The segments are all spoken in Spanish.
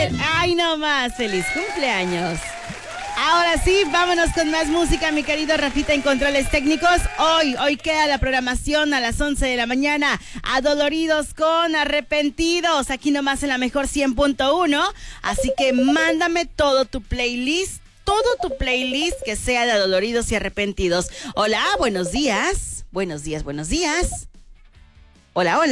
Ay, no más, feliz cumpleaños. Ahora sí, vámonos con más música, mi querido Rafita en controles técnicos. Hoy queda la programación a las 11 de la mañana. Adoloridos con Arrepentidos, aquí nomás en la mejor 100.1. Así que mándame todo tu playlist que sea de Adoloridos y Arrepentidos. Hola, buenos días. Buenos días. Hola.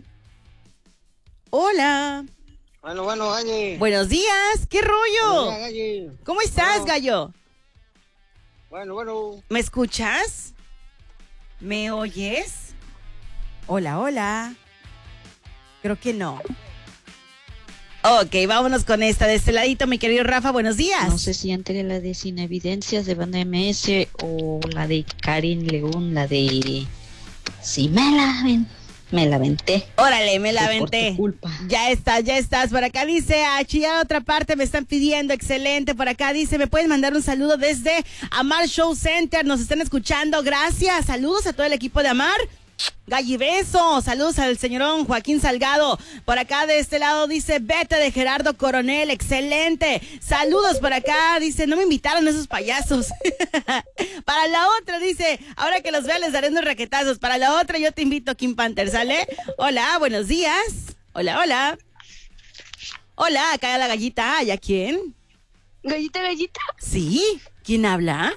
Hola. Bueno, Galli. Buenos días, ¿qué rollo? Buenos días, Galli. ¿Cómo estás, gallo? Bueno. ¿Me escuchas? ¿Me oyes? Hola. Creo que no. Ok, vámonos con esta. De este ladito, mi querido Rafa, buenos días. No sé si entre la de Sin Evidencias de Banda MS o la de Karin León, la de... Sí, me la aventé. Órale, me la aventé. Por tu culpa. Ya estás. Por acá dice, a chillar otra parte me están pidiendo, excelente. Por acá dice, me pueden mandar un saludo desde Amar Show Center, nos están escuchando, gracias. Saludos a todo el equipo de Amar. Gallibeso, saludos al señorón Joaquín Salgado. Por acá de este lado dice Vete de Gerardo Coronel, excelente. Saludos por acá, dice, no me invitaron esos payasos. Para la otra dice, ahora que los vea les daré unos raquetazos. Para la otra yo te invito, Kim Panther, ¿sale? Hola, buenos días. Hola. Hola, acá la gallita. ¿Y a quién? Gallita. Sí, ¿quién habla?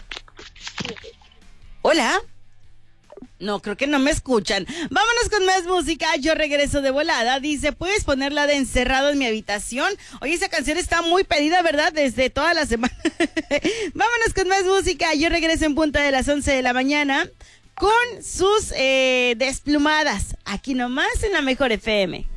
Hola. No, creo que no me escuchan. Vámonos con más música. Yo regreso de volada. Dice, ¿puedes ponerla de Encerrado en mi habitación? Oye, esa canción está muy pedida, ¿verdad? Desde toda la semana. Vámonos con más música. Yo regreso en punto de las 11 de la mañana con sus desplumadas. Aquí nomás en la Mejor FM.